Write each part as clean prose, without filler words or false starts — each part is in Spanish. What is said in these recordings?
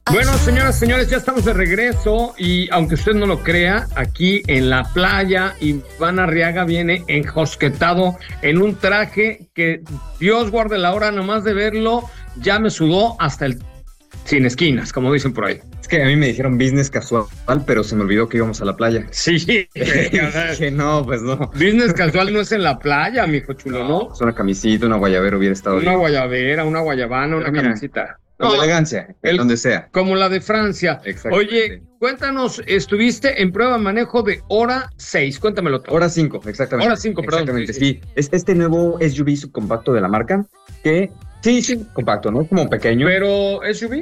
Bueno, señoras, señores, ya estamos de regreso y aunque usted no lo crea, aquí en la playa, Iván Arriaga viene enjosquetado en un traje que Dios guarde la hora nomás de verlo, ya me sudó hasta el sin esquinas, como dicen por ahí. Es que a mí me dijeron business casual, pero se me olvidó que íbamos a la playa. Sí. Que no, pues no. Business casual no es en la playa, mijo chulo, ¿no? Es una camisita, una guayabera hubiera estado Una bien. guayabera, una guayabana, una Mira, camisita. Con elegancia, donde sea. Como la de Francia. Exactamente. Oye, cuéntanos, estuviste en prueba de manejo de hora 6, cuéntamelo todo. Hora 5, exactamente. Hora 5, perdón. Exactamente, sí. Es este nuevo SUV subcompacto de la marca que, sí, compacto, ¿no? Como pequeño. Pero SUV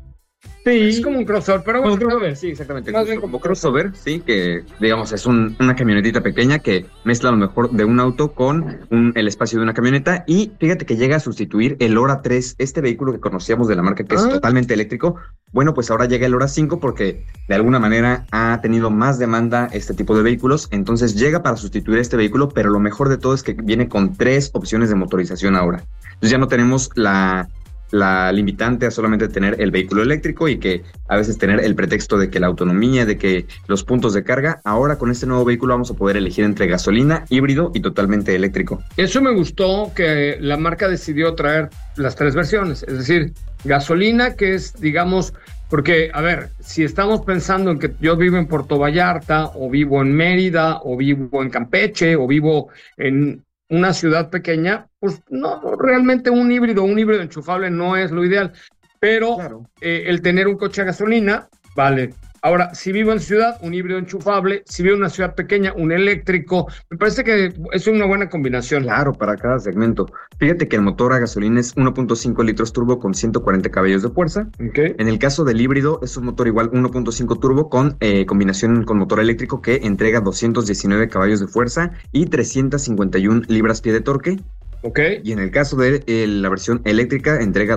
sí. es como un crossover, pero Como bueno, crossover, sí, exactamente. Más bien Como crossover, sí, que digamos es una camionetita pequeña que mezcla lo mejor de un auto con el espacio de una camioneta y fíjate que llega a sustituir el Hora 3, este vehículo que conocíamos de la marca que es totalmente eléctrico. Bueno, pues ahora llega el Hora 5 porque de alguna manera ha tenido más demanda este tipo de vehículos, entonces llega para sustituir este vehículo, pero lo mejor de todo es que viene con 3 opciones de motorización ahora. Entonces ya no tenemos la limitante a solamente tener el vehículo eléctrico y que a veces tener el pretexto de que la autonomía, de que los puntos de carga, ahora con este nuevo vehículo vamos a poder elegir entre gasolina, híbrido y totalmente eléctrico. Eso me gustó que la marca decidió traer las 3 versiones, es decir, gasolina que es, digamos, porque, a ver, si estamos pensando en que yo vivo en Puerto Vallarta o vivo en Mérida o vivo en Campeche o vivo en una ciudad pequeña, pues no, realmente un híbrido enchufable no es lo ideal, pero Claro. El tener un coche a gasolina, vale. Ahora, si vivo en ciudad, un híbrido enchufable, si vivo en una ciudad pequeña, un eléctrico, me parece que es una buena combinación. Claro, para cada segmento. Fíjate que el motor a gasolina es 1.5 litros turbo con 140 caballos de fuerza. Okay. En el caso del híbrido es un motor igual 1.5 turbo con combinación con motor eléctrico que entrega 219 caballos de fuerza y 351 libras-pie de torque. Okay. Y en el caso de la versión eléctrica entrega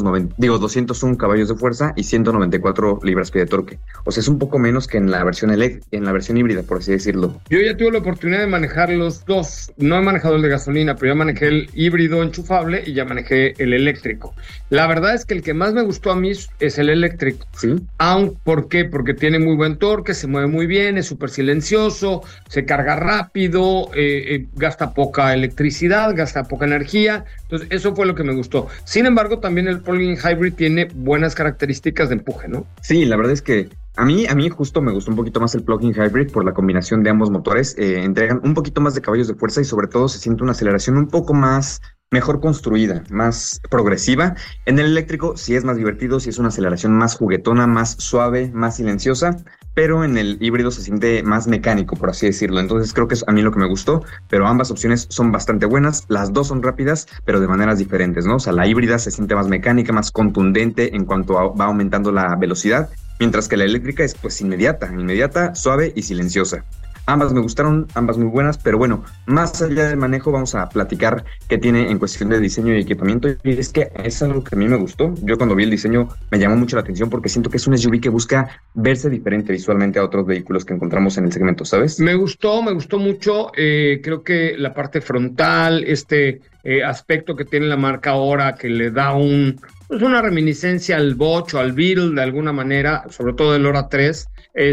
201 caballos de fuerza y 194 libras-pie de torque. O sea, es un poco menos que en la versión híbrida, por así decirlo. Yo ya tuve la oportunidad de manejar los dos. No he manejado el de gasolina, pero ya manejé el híbrido enchufable y ya manejé el eléctrico. La verdad es que el que más me gustó a mí es el eléctrico. ¿Sí? ¿Por qué? Porque tiene muy buen torque, se mueve muy bien, es súper silencioso, se carga rápido, gasta poca electricidad, gasta poca energía. Entonces, eso fue lo que me gustó. Sin embargo, también el plug-in hybrid tiene buenas características de empuje, ¿no? Sí, la verdad es que a mí justo me gustó un poquito más el plug-in hybrid por la combinación de ambos motores. Entregan un poquito más de caballos de fuerza y sobre todo se siente una aceleración un poco mejor construida, más progresiva. En el eléctrico sí es más divertido, sí es una aceleración más juguetona, más suave, más silenciosa, pero en el híbrido se siente más mecánico, por así decirlo. Entonces creo que es a mí lo que me gustó, pero ambas opciones son bastante buenas. Las dos son rápidas, pero de maneras diferentes, ¿no? O sea, la híbrida se siente más mecánica, más contundente en cuanto va aumentando la velocidad, mientras que la eléctrica es pues inmediata, suave y silenciosa. Ambas me gustaron, ambas muy buenas, pero bueno, más allá del manejo vamos a platicar qué tiene en cuestión de diseño y equipamiento. Y es que es algo que a mí me gustó. Yo cuando vi el diseño me llamó mucho la atención porque siento que es un SUV que busca verse diferente visualmente a otros vehículos que encontramos en el segmento, ¿sabes? Me gustó mucho. Creo que la parte frontal, aspecto que tiene la marca ahora, que le da una reminiscencia al Boch o al Beetle de alguna manera, sobre todo del Hora 3,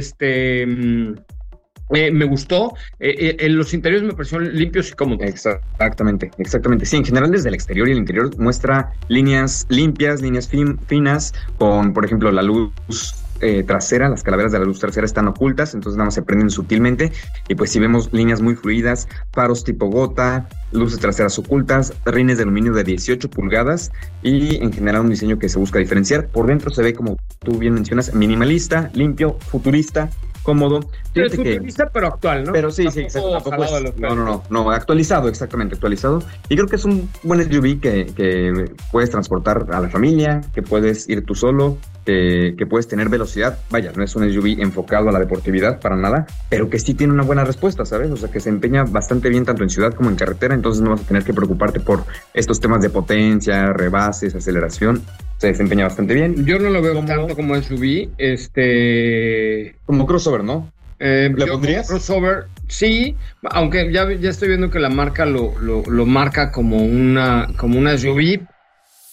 me gustó. Los interiores me parecieron limpios y cómodos. Exactamente. Sí, en general desde el exterior y el interior muestra líneas limpias, líneas finas, con, por ejemplo, la luz trasera, las calaveras de la luz trasera están ocultas, entonces nada más se prenden sutilmente, y pues si vemos líneas muy fluidas, faros tipo gota, luces traseras ocultas, rines de aluminio de 18 pulgadas, y en general un diseño que se busca diferenciar. Por dentro se ve, como tú bien mencionas, minimalista, limpio, futurista, cómodo. Es futurista, pero actual, ¿no? Pero sí, tampoco es, no, actualizado, exactamente, actualizado. Y creo que es un buen SUV que puedes transportar a la familia, que puedes ir tú solo, que puedes tener velocidad. Vaya, no es un SUV enfocado a la deportividad para nada, pero que sí tiene una buena respuesta, ¿sabes? O sea, que se empeña bastante bien tanto en ciudad como en carretera, entonces no vas a tener que preocuparte por estos temas de potencia, rebases, aceleración. Se desempeña bastante bien. Yo no lo veo tanto como SUV, como crossover, ¿no? ¿Le pondrías? Crossover, sí, aunque ya estoy viendo que la marca lo marca como una SUV.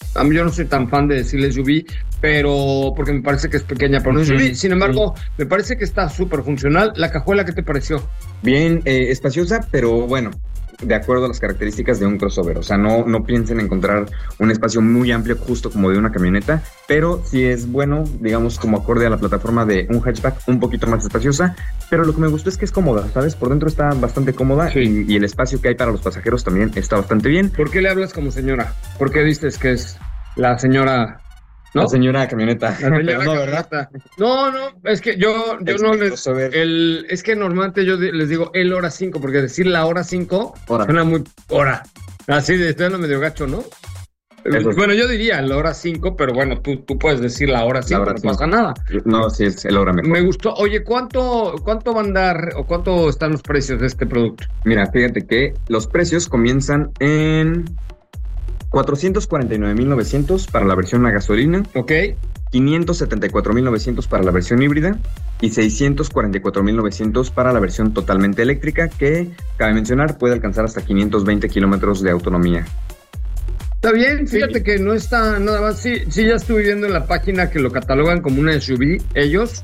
A mí yo no soy tan fan de decirle SUV, pero porque me parece que es pequeña para un SUV. Sin embargo, me parece que está súper funcional. ¿La cajuela qué te pareció? Bien espaciosa, pero bueno, de acuerdo a las características de un crossover. O sea, no piensen encontrar un espacio muy amplio justo como de una camioneta, pero sí es bueno, digamos, como acorde a la plataforma de un hatchback, un poquito más espaciosa. Pero lo que me gustó es que es cómoda, ¿sabes? Por dentro está bastante cómoda, Sí. y el espacio que hay para los pasajeros también está bastante bien. ¿Por qué le hablas como señora? ¿Por qué dices que es la señora, no? La señora camioneta. La señora Pero no, ¿verdad? camioneta. No, es que yo no les... Crossover. Es que normalmente yo les digo el hora 5, porque decir la hora 5 Hora. suena muy hora. Así de estoy medio gacho, ¿no? Eso sí. Bueno, yo diría la hora 5, pero bueno, tú puedes decir la hora 5, hora no 5. pasa nada. No, sí es el hora mejor. Me gustó. Oye, ¿cuánto va a andar o cuánto están los precios de este producto? Mira, fíjate que los precios comienzan en 449,900 para la versión a gasolina, ¿Ok? 574,900 para la versión híbrida y 644,900 para la versión totalmente eléctrica, que, cabe mencionar, puede alcanzar hasta 520 kilómetros de autonomía. Está bien, fíjate que no está nada más. Sí, ya estuve viendo en la página que lo catalogan como una SUV, ellos.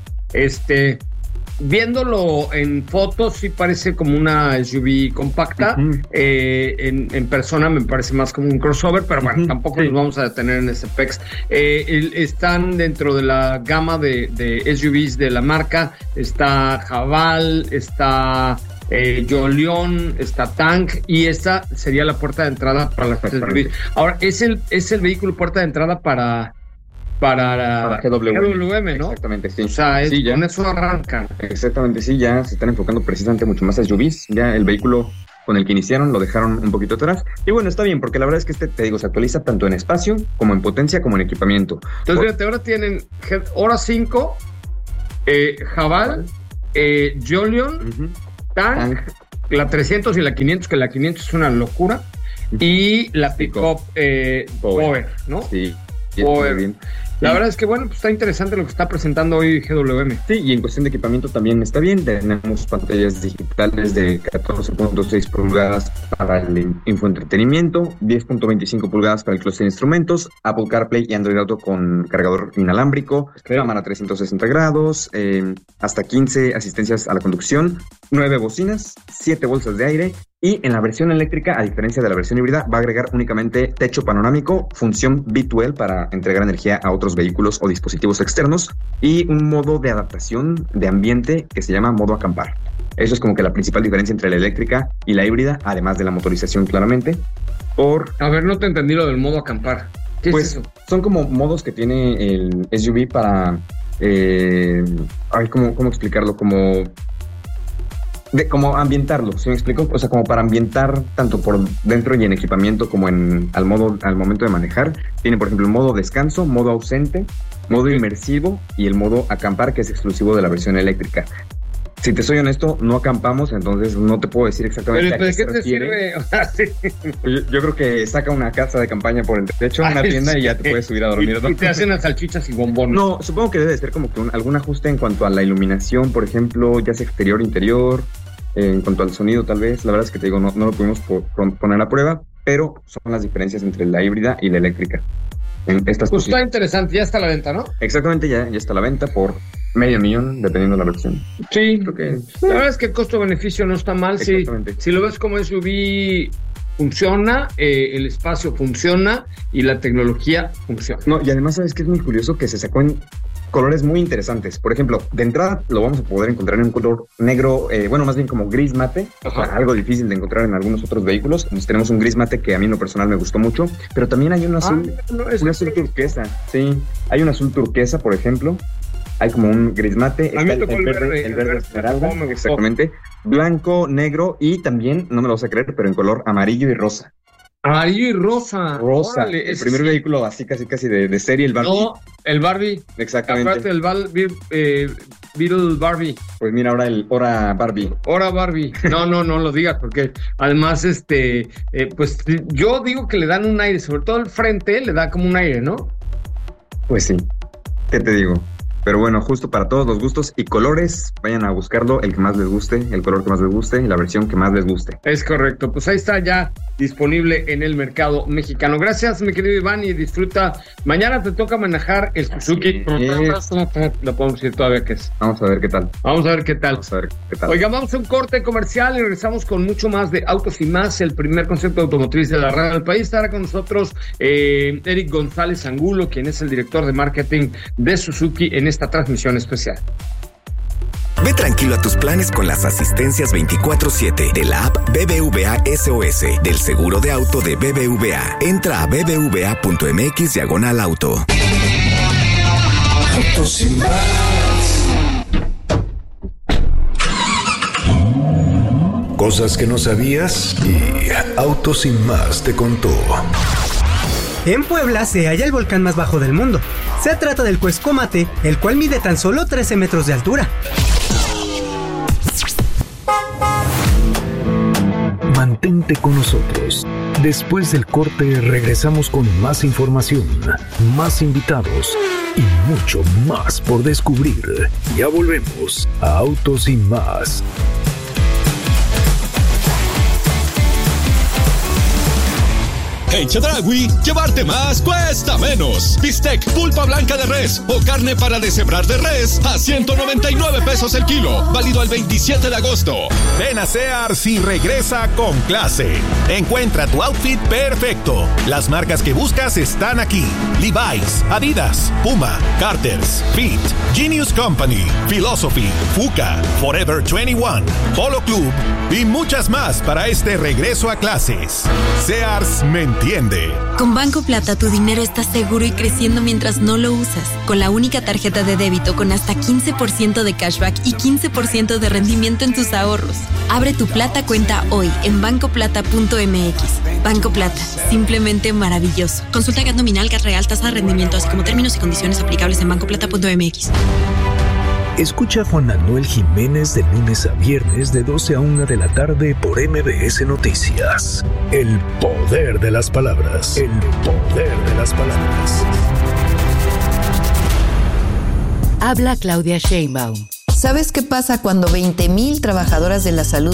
Viéndolo en fotos, sí parece como una SUV compacta. Uh-huh. En persona me parece más como un crossover, pero bueno, Uh-huh. tampoco Sí. nos vamos a detener en ese pex. Están dentro de la gama de SUVs de la marca. Está Haval, está Jolion, está Tank, y esta sería la puerta de entrada para las SUVs. Ahora, es el vehículo puerta de entrada para GWM, ¿no? Exactamente, sí. O sea, Sí, ya. con eso arrancan. Exactamente, sí, ya se están enfocando precisamente mucho más a SUVs. Ya el vehículo con el que iniciaron lo dejaron un poquito atrás. Y bueno, está bien, porque la verdad es que te digo, se actualiza tanto en espacio, como en potencia, como en equipamiento. Entonces, fíjate, ahora tienen hora 5, Haval, Jolion, Uh-huh. Tank, la 300 y la 500, que la 500 es una locura, y la pickup Power, ¿no? Sí, Power. muy bien. La verdad es que, bueno, pues está interesante lo que está presentando hoy GWM. Sí, y en cuestión de equipamiento también está bien. Tenemos pantallas digitales de 14.6 pulgadas para el infoentretenimiento, 10.25 pulgadas para el clúster de instrumentos, Apple CarPlay y Android Auto con cargador inalámbrico, cámara 360 grados, hasta 15 asistencias a la conducción, 9 bocinas, 7 bolsas de aire. Y en la versión eléctrica, a diferencia de la versión híbrida, va a agregar únicamente techo panorámico, función V12 para entregar energía a otros vehículos o dispositivos externos, y un modo de adaptación de ambiente que se llama modo acampar. Eso es como que la principal diferencia entre la eléctrica y la híbrida, además de la motorización, claramente. A ver, no te entendí lo del modo acampar. ¿Qué Pues es eso? son como modos que tiene el SUV para... ¿cómo explicarlo? Como ambientarlo, ¿sí me explico? O sea, como para ambientar tanto por dentro y en equipamiento como al momento de manejar. Tiene, por ejemplo, el modo descanso, modo ausente, modo inmersivo y el modo acampar, que es exclusivo de la versión eléctrica. Si te soy honesto, no acampamos, entonces no te puedo decir exactamente ¿Pero a de qué se te refiere. sirve? O sea, sí. Yo creo que saca una casa de campaña por el techo, una Ay, tienda, sí. y ya te puedes subir a dormir, ¿no? Y te hacen las salchichas y bombones. No, supongo que debe de ser como que algún ajuste en cuanto a la iluminación, por ejemplo, ya sea exterior, interior, en cuanto al sonido tal vez. La verdad es que te digo, no lo pudimos poner a prueba, pero son las diferencias entre la híbrida y la eléctrica. En estas Pues está posiciones. interesante, ya está a la venta, ¿no? Exactamente, ya está a la venta por $500,000, dependiendo de la versión. Sí, Creo que la verdad es que el costo-beneficio no está mal. Si Exactamente. lo ves como SUV, funciona, el espacio funciona y la tecnología funciona. No, y además, ¿sabes qué es muy curioso? Que se sacó en colores muy interesantes. Por ejemplo, de entrada lo vamos a poder encontrar en un color negro, más bien como gris mate. Ajá. Algo difícil de encontrar en algunos otros vehículos. Entonces, tenemos un gris mate que a mí en lo personal me gustó mucho, pero también hay un azul, un azul turquesa. Sí, hay un azul turquesa, por ejemplo. Hay como un gris mate. A mí me Está tocó el verde esmeralda, me gustó. exactamente. Blanco, negro y también, no me lo vas a creer, pero en color amarillo y rosa. Amarillo y rosa. Rosa. Órale, El primer vehículo así casi de serie, el Barbie. No, el Barbie. Exactamente. Aparte del Beetle Barbie. Pues mira, ahora Barbie. Ahora Barbie. No lo digas, porque además, pues yo digo que le dan un aire, sobre todo el frente le da como un aire, ¿no? Pues sí. ¿Qué te digo? Pero bueno, justo para todos los gustos y colores, vayan a buscarlo, el que más les guste, el color que más les guste y la versión que más les guste. Es correcto, pues ahí está ya disponible en el mercado mexicano. Gracias, mi querido Iván, y disfruta. Mañana te toca manejar el Suzuki. Lo podemos decir todavía que es. Vamos a ver qué tal. Oigan, vamos a un corte comercial y regresamos con mucho más de Autos y Más, el primer concepto automotriz de la radio del país. Estará con nosotros Eric González Angulo, quien es el director de marketing de Suzuki en esta transmisión especial. Ve tranquilo a tus planes con las asistencias 24/7 de la app BBVA SOS del seguro de auto de BBVA. Entra a bbva.mx/auto. Autos sin más. Cosas que no sabías y Autos sin Más te contó. En Puebla se halla el volcán más bajo del mundo. Se trata del Cuescómate, el cual mide tan solo 13 metros de altura. Mantente con nosotros. Después del corte regresamos con más información, más invitados y mucho más por descubrir. Ya volvemos a Autos y Más. En Chedraui, llevarte más cuesta menos. Bistec, pulpa blanca de res o carne para deshebrar de res a 199 pesos el kilo. Válido el 27 de agosto. Ven a Sears y regresa con clase. Encuentra tu outfit perfecto. Las marcas que buscas están aquí: Levi's, Adidas, Puma, Carter's, Fit, Genius Company, Philosophy, Fuka, Forever 21, Polo Club y muchas más para este regreso a clases. Sears me entiende. Con Banco Plata tu dinero está seguro y creciendo mientras no lo usas. Con la única tarjeta de débito con hasta 15% de cashback y 15% de rendimiento en tus ahorros. Abre tu Plata cuenta hoy en bancoplata.mx. Banco Plata, simplemente maravilloso. Consulta GAT nominal, GAT real, tasa de rendimiento, así como términos y condiciones aplicables en bancoplata.mx. Escucha a Juan Manuel Jiménez de lunes a viernes de 12 a 1 de la tarde por MBS Noticias. El poder de las palabras. El poder de las palabras. Habla Claudia Sheinbaum. ¿Sabes qué pasa cuando 20,000 trabajadoras de la salud